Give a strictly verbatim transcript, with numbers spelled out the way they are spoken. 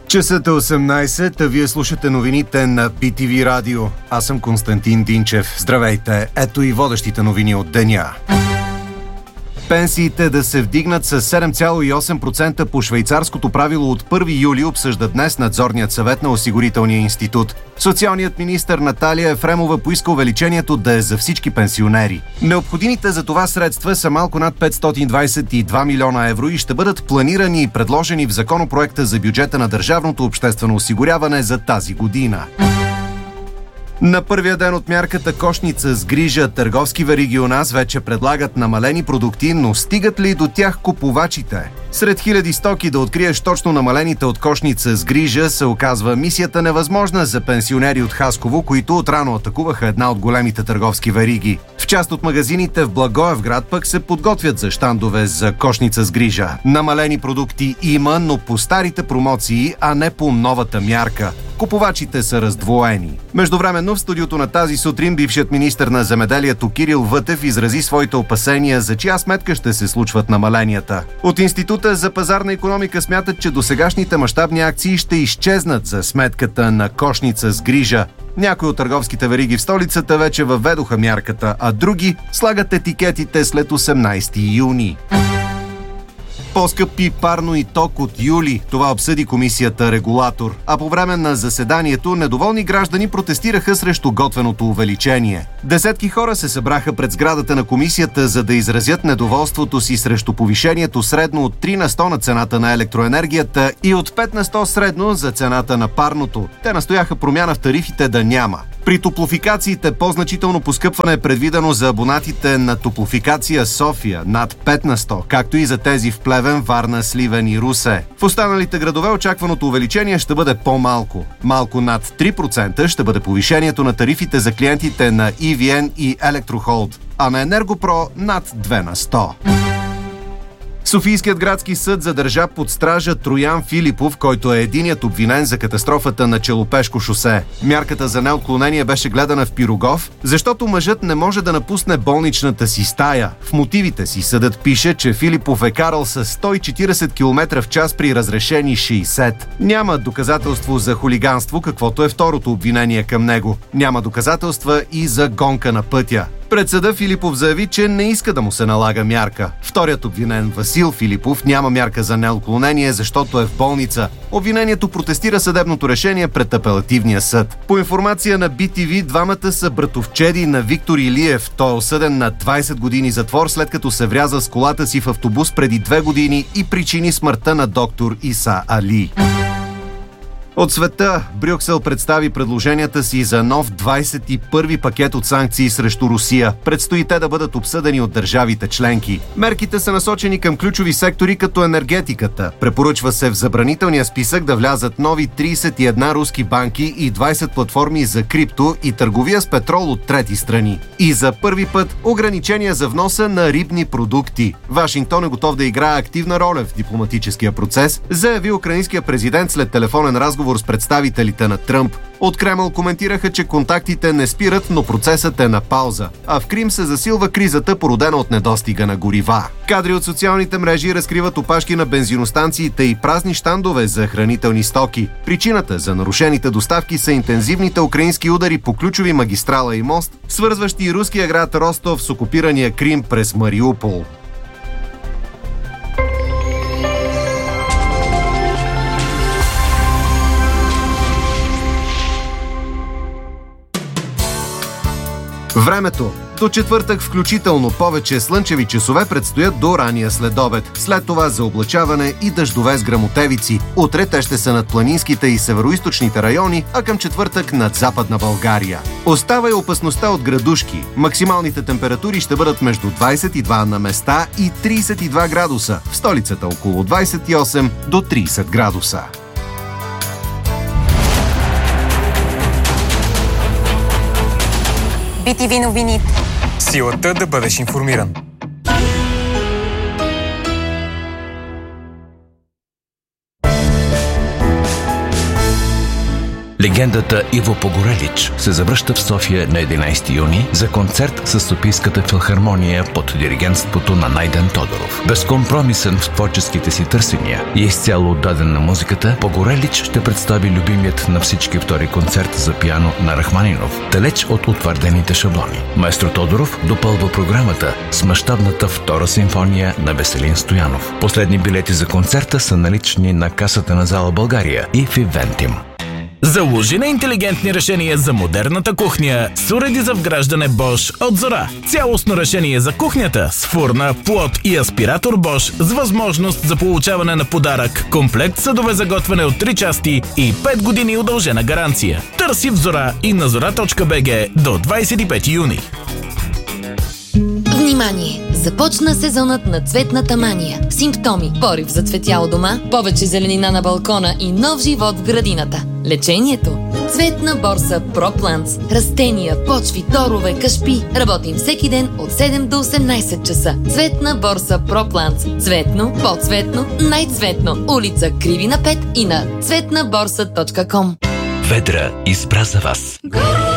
Часът е осемнайсет, а вие слушате новините на Би Ти Ви Радио. Аз съм Константин Динчев. Здравейте, ето и водещите новини от деня. Пенсиите да се вдигнат с седем цяло и осем процента по швейцарското правило от първи юли обсъжда днес Надзорният съвет на Осигурителния институт. Социалният министър Наталия Ефремова поиска увеличението да е за всички пенсионери. Необходимите за това средства са малко над петстотин двайсет и два милиона евро и ще бъдат планирани и предложени в законопроекта за бюджета на държавното обществено осигуряване за тази година. На първия ден от мярката Кошница с грижа търговски вериги у нас вече предлагат намалени продукти, но стигат ли до тях купувачите? Сред хиляди стоки да откриеш точно намалените от Кошница с грижа се оказва мисията невъзможна за пенсионери от Хасково, които отрано атакуваха една от големите търговски вериги. В част от магазините в Благоевград пък се подготвят за щандове за Кошница с грижа. Намалени продукти има, но по старите промоции, а не по новата мярка. Купувачите са раздвоени. Междувременно в студиото на тази сутрин бившият министър на земеделието Кирил Вътев изрази своите опасения за чия сметка ще се случват намаленията. От Института за пазарна икономика смятат, че досегашните мащабни акции ще изчезнат за сметката на Кошница с грижа. Някои от търговските вериги в столицата вече въведоха мярката, а други слагат етикетите след осемнайсети юни. По-скъпи парно и ток от юли. Това обсъди комисията регулатор. А по време на заседанието недоволни граждани протестираха срещу готвеното увеличение. Десетки хора се събраха пред сградата на комисията, за да изразят недоволството си срещу повишението средно от три на сто на цената на електроенергията и от пет на сто средно за цената на парното. Те настояха промяна в тарифите да няма. При топлофикациите по-значително поскъпване е предвидено за абонатите на Топлофикация София над пет на сто, както и за тези в Плевен, Варна, Сливен и Русе. В останалите градове очакваното увеличение ще бъде по-малко. Малко над три процента ще бъде повишението на тарифите за клиентите на И Ви Ен и Електрохолд, а на Енергопро над две на сто. Софийският градски съд задържа под стража Троян Филипов, който е единият обвинен за катастрофата на Челопешко шосе. Мярката за неотклонение беше гледана в Пирогов, защото мъжът не може да напусне болничната си стая. В мотивите си съдът пише, че Филипов е карал с сто и четирийсет километра в час при разрешени шейсет. Няма доказателство за хулиганство, каквото е второто обвинение към него. Няма доказателства и за гонка на пътя. Пред съда Филипов заяви, че не иска да му се налага мярка. Вторият обвинен Васил Филипов няма мярка за неотклонение, защото е в болница. Обвинението протестира съдебното решение пред апелативния съд. По информация на Би Ти Ви, двамата са братовчеди на Виктор Илиев. Той е осъден на двайсет години затвор, след като се вряза с колата си в автобус преди две години и причини смъртта на доктор Иса Али. От света, Брюксел представи предложенията си за нов двайсет и първи пакет от санкции срещу Русия. Предстои те да бъдат обсъдени от държавите членки. Мерките са насочени към ключови сектори като енергетиката. Препоръчва се в забранителния списък да влязат нови трийсет и една руски банки и двайсет платформи за крипто и търговия с петрол от трети страни. И за първи път ограничения за вноса на рибни продукти. Вашингтон е готов да играе активна роля в дипломатическия процес, заяви украинския президент след телефонен разговор с представителите на Тръмп. От Кремъл коментираха, че контактите не спират, но процесът е на пауза. А в Крим се засилва кризата, породена от недостига на горива. Кадри от социалните мрежи разкриват опашки на бензиностанциите и празни щандове за хранителни стоки. Причината за нарушените доставки са интензивните украински удари по ключови магистрала и мост, свързващи руския град Ростов с окупирания Крим през Мариупол. Времето. До четвъртък включително повече слънчеви часове предстоят до рания следобед. След това заоблачаване и дъждове с гръмотевици. Утре те ще са над планинските и североизточните райони, а към четвъртък над Западна България. Остава и опасността от градушки. Максималните температури ще бъдат между двайсет и два на места и трийсет и два градуса. В столицата около двайсет и осем до трийсет градуса. Би Ти Ви новини. Силата да бъдеш информиран. Легендата Иво Погорелич се завръща в София на единайсети юни за концерт с Софийската филхармония под диригентството на Найден Тодоров. Безкомпромисен в творческите си търсения и изцяло отдаден на музиката, Погорелич ще представи любимият на всички втори концерт за пиано на Рахманинов, далеч от утвърдените шаблони. Маестро Тодоров допълва програмата с мащабната втора симфония на Веселин Стоянов. Последни билети за концерта са налични на касата на зала България и в Ивентим. Заложи на интелигентни решения за модерната кухня с уреди за вграждане Bosch от Зора. Цялостно решение за кухнята с фурна, плот и аспиратор Bosch с възможност за получаване на подарък, комплект съдове за готвене от три части и пет години удължена гаранция. Търси в Зора и на зора точка би джи до двайсет и пети юни. Внимание! Започна сезонът на цветната мания. Симптоми: порив зацветял дома, повече зеленина на балкона и нов живот в градината. Лечението: Цветна борса ProPlants. Растения, почви, торове, кашпи. Работим всеки ден от седем до осемнайсет часа. Цветна борса ProPlants. Цветно, по-цветно, най-цветно. Улица Кривина пет и на цветна борса точка ком. Ведра избра за вас.